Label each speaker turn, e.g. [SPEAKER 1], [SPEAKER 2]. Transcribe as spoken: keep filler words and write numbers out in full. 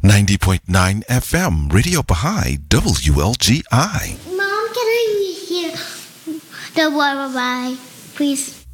[SPEAKER 1] ninety point nine F M, Radio Baha'i, W L G I.
[SPEAKER 2] Mom, can I hear the bye-bye, please?